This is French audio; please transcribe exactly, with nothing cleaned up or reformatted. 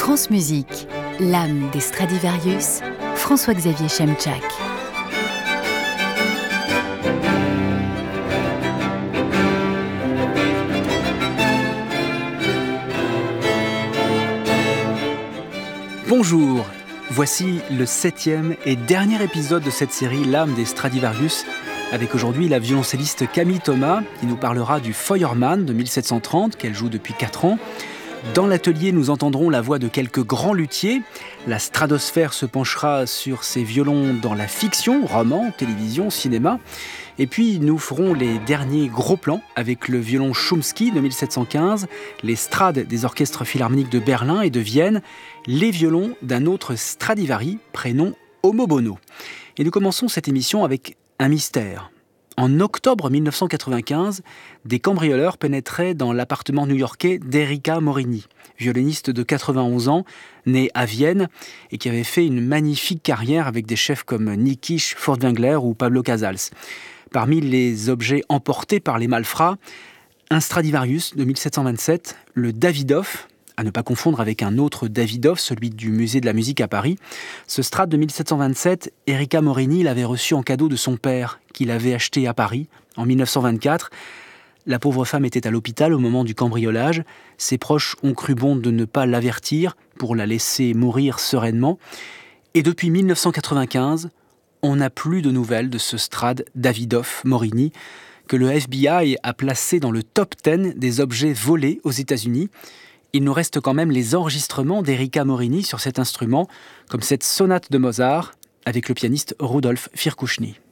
France Musique, l'âme des Stradivarius, François-Xavier Chemchak. Bonjour, voici le septième et dernier épisode de cette série L'âme des Stradivarius, avec aujourd'hui la violoncelliste Camille Thomas qui nous parlera du Feuermann de mille sept cent trente qu'elle joue depuis quatre ans. Dans l'atelier, nous entendrons la voix de quelques grands luthiers. La stratosphère se penchera sur ces violons dans la fiction, roman, télévision, cinéma. Et puis, nous ferons les derniers gros plans avec le violon Chomsky de mille sept cent quinze, les strades des orchestres philharmoniques de Berlin et de Vienne, les violons d'un autre Stradivari, prénom Omobono. Et nous commençons cette émission avec un mystère. En octobre mille neuf cent quatre-vingt-quinze, des cambrioleurs pénétraient dans l'appartement new-yorkais d'Erika Morini, violoniste de quatre-vingt-onze ans, née à Vienne et qui avait fait une magnifique carrière avec des chefs comme Nikisch, Furtwängler ou Pablo Casals. Parmi les objets emportés par les malfrats, un Stradivarius de mille sept cent vingt-sept, le Davidoff, à ne pas confondre avec un autre Davidoff, celui du musée de la musique à Paris. Ce Strad de mille sept cent vingt-sept, Erika Morini l'avait reçu en cadeau de son père, qu'il avait acheté à Paris en mille neuf cent vingt-quatre. La pauvre femme était à l'hôpital au moment du cambriolage. Ses proches ont cru bon de ne pas l'avertir pour la laisser mourir sereinement. Et depuis mille neuf cent quatre-vingt-quinze, on n'a plus de nouvelles de ce Strad Davidoff Morini que le F B I a placé dans le top dix des objets volés aux États-Unis. Il nous reste quand même les enregistrements d'Erika Morini sur cet instrument, comme cette sonate de Mozart avec le pianiste Rudolf Firkuschny.